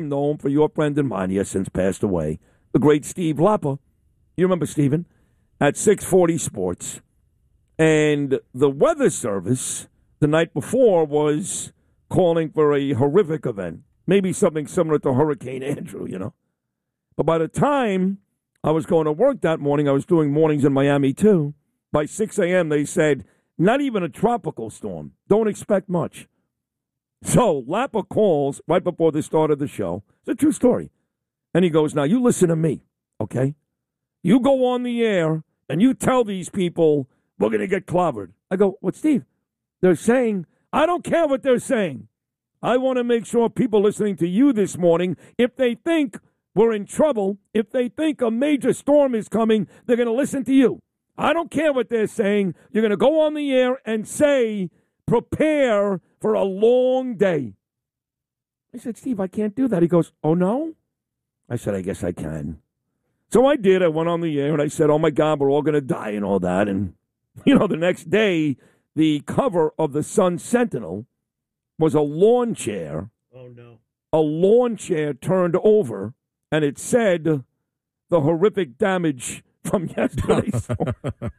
known for your friend and mine, he has since passed away, the great Steve Lappa. You remember Steven? At 640 Sports. And the weather service the night before was calling for a horrific event. Maybe something similar to Hurricane Andrew, you know. But by the time I was going to work that morning, I was doing mornings in Miami too. By 6 a.m., they said, not even a tropical storm. Don't expect much. So Lappa calls right before the start of the show. It's a true story. And he goes, now you listen to me, okay? You go on the air and you tell these people we're going to get clobbered. I go, what, Steve? They're saying, I don't care what they're saying. I want to make sure people listening to you this morning, if they think we're in trouble, if they think a major storm is coming, they're going to listen to you. I don't care what they're saying. You're going to go on the air and say, prepare for a long day. I said, Steve, I can't do that. He goes, oh, no? I said, I guess I can. So I did. I went on the air and I said, oh, my God, we're all going to die and all that. And, you know, the next day, the cover of the Sun Sentinel was a lawn chair. Oh, no. A lawn chair turned over, and it said the horrific damage from yesterday's storm.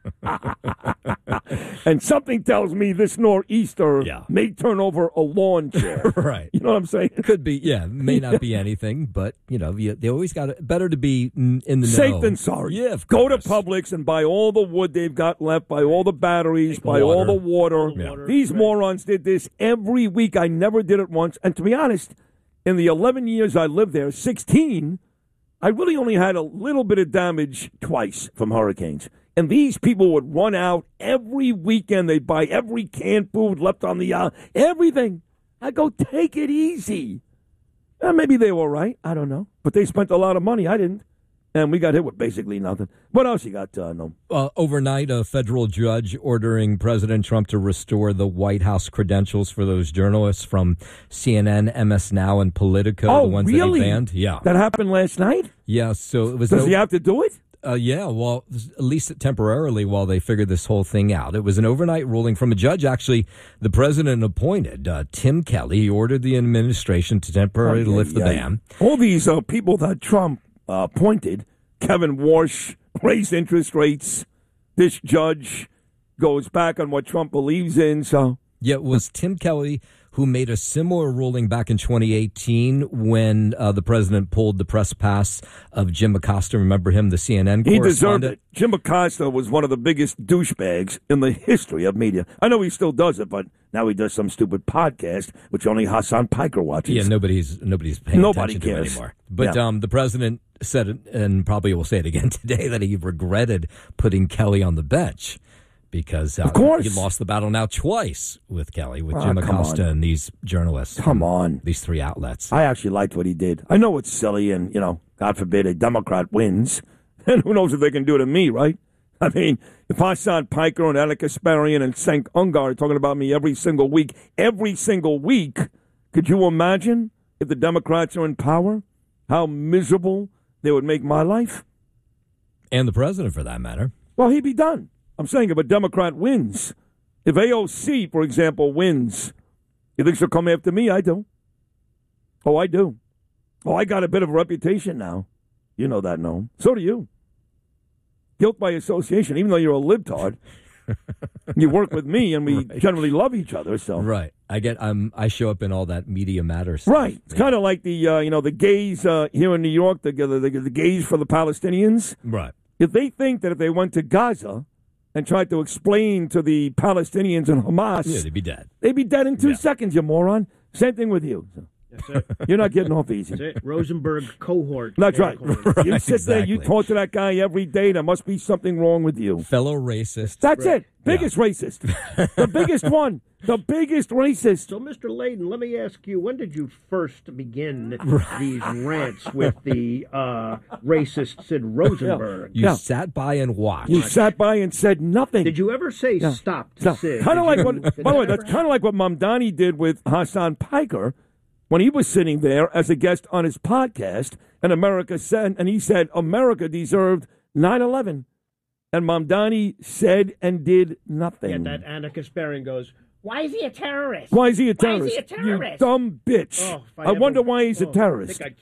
And something tells me this nor'easter may turn over a lawn chair. Right. You know what I'm saying? Could be, yeah. May not be anything, but, you know, they always got it. Better to be in the know. Safe than sorry. Yeah, of Go course. to Publix and buy all the wood they've got left, buy all the batteries, buy all the water. Yeah. These morons did this every week. I never did it once. And to be honest, in the 11 years I lived there, 16, I really only had a little bit of damage twice from hurricanes. And these people would run out every weekend. They'd buy every canned food left on the everything. I go, take it easy. Maybe they were right. I don't know. But they spent a lot of money. I didn't. And we got hit with basically nothing. What else you got, no? Overnight, a federal judge ordering President Trump to restore the White House credentials for those journalists from CNN, MS Now, and Politico, the ones really? that he banned. Yeah. That happened last night? Yeah, so it was... Does he have to do it? Yeah, well, at least temporarily while they figure this whole thing out. It was an overnight ruling from a judge, actually, the president appointed, Tim Kelly. He ordered the administration to temporarily lift the ban. All these people that Trump appointed, Kevin Warsh, raised interest rates. This judge goes back on what Trump believes in. So yeah, it was Tim Kelly who made a similar ruling back in 2018 when the president pulled the press pass of Jim Acosta. Remember him, the CNN correspondent? He deserved it. Jim Acosta was one of the biggest douchebags in the history of media. I know he still does it, but now he does some stupid podcast, which only Hassan Piker watches. Yeah, nobody's paying attention to him anymore. But the president said, and probably will say it again today, that he regretted putting Kelly on the bench. Because of course. he lost the battle now twice with Kelly, with Jim Acosta and these journalists. Come on. These three outlets. I actually liked what he did. I know it's silly and, God forbid a Democrat wins. And who knows what they can do to me, right? I mean, if Hassan Piker and Anna Kasparian and Cenk Ungar are talking about me every single week, could you imagine if the Democrats are in power, how miserable they would make my life? And the president, for that matter. Well, he'd be done. I'm saying if a Democrat wins, if AOC, for example, wins, you think she'll come after me? I do. Oh, I do. Oh, I got a bit of a reputation now. You know that, no? So do you. Guilt by association, even though you're a libtard. You work with me, and we generally love each other. So right, I show up in all that media matters. Right, it's kind of like the the gays here in New York, the gays for the Palestinians. Right. If they think that if they went to Gaza and tried to explain to the Palestinians and Hamas, they'd be dead. They'd be dead in 2 seconds, you moron. Same thing with you. That's it. You're not getting off easy. That's it. Rosenberg cohort. That's right. You sit there, you exactly. talk to that guy every day. There must be something wrong with you. Fellow racist. That's it. Biggest racist. The biggest one. The biggest racist. So, Mr. Layden, let me ask you, when did you first begin these rants with the racist Sid Rosenberg? You sat by and watched. You sat by and said nothing. Did you ever say stop to Sid? Kind of like what, by the way, that's kind of like what Mamdani did with Hassan Piker when he was sitting there as a guest on his podcast, and he said America deserved 9/11. And Mamdani said and did nothing. Yeah, that Anna Kasparian goes, Why is he a terrorist? Why is he a Why is terrorist? he a terrorist? You dumb bitch. Oh, if I wonder why he's a terrorist. I think I'd